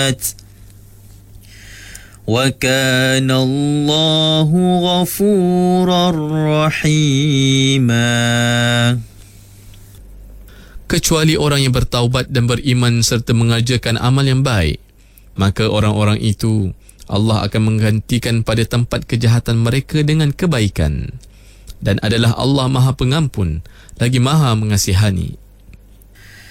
وَكَانَ اللَّهُ غَفُورًا رَحِيمًا. Kecuali orang yang bertaubat dan beriman serta mengajarkan amal yang baik, maka orang-orang itu Allah akan menggantikan pada tempat kejahatan mereka dengan kebaikan. Dan adalah Allah Maha Pengampun lagi Maha Mengasihani.